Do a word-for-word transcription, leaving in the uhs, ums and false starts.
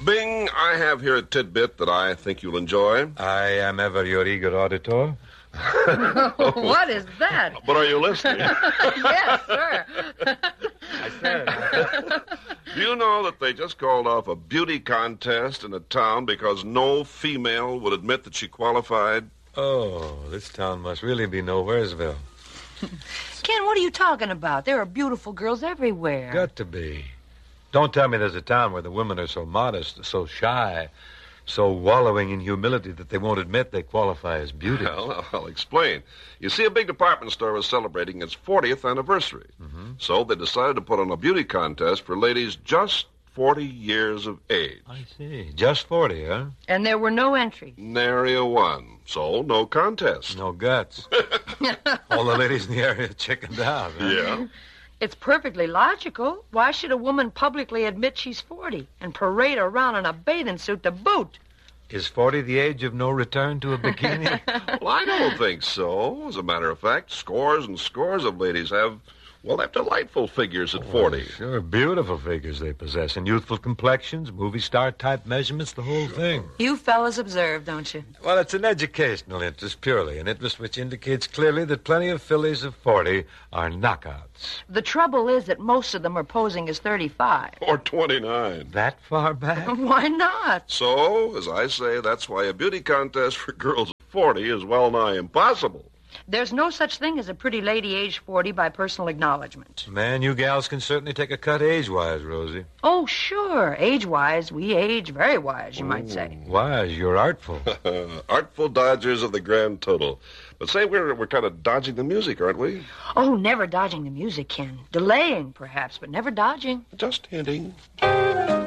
Bing, I have here a tidbit that I think you'll enjoy. I am ever your eager auditor. What is that? But are you listening? Yes, sir. I said. Do you know that they just called off a beauty contest in a town because no female would admit that she qualified? Oh, this town must really be nowheresville. Ken, what are you talking about? There are beautiful girls everywhere. Got to be. Don't tell me there's a town where the women are so modest, so shy, so wallowing in humility that they won't admit they qualify as beauty. Well, I'll explain. You see, a big department store was celebrating its fortieth anniversary. Mm-hmm. So they decided to put on a beauty contest for ladies just forty years of age. I see. Just forty, huh? And there were no entries. Nary a one. So, no contest. No guts. All the ladies in the area chickened out. Huh? Yeah. It's perfectly logical. Why should a woman publicly admit she's forty and parade around in a bathing suit to boot? Is forty the age of no return to a bikini? Well, I don't think so. As a matter of fact, scores and scores of ladies have, well, they have delightful figures at forty. Oh, sure, beautiful figures they possess, and youthful complexions, movie star type measurements, the whole thing. You fellas observe, don't you? Well, it's an educational interest, purely, an interest which indicates clearly that plenty of fillies of forty are knockouts. The trouble is that most of them are posing as thirty-five. Or twenty-nine. That far back? Why not? So, as I say, that's why a beauty contest for girls at forty is well nigh impossible. There's no such thing as a pretty lady aged forty by personal acknowledgement. Man, you gals can certainly take a cut age-wise, Rosie. Oh, sure. Age-wise, we age very wise, you might say. Wise, you're artful. Artful dodgers of the grand total. But say, we're, we're kind of dodging the music, aren't we? Oh, never dodging the music, Ken. Delaying, perhaps, but never dodging. Just hinting.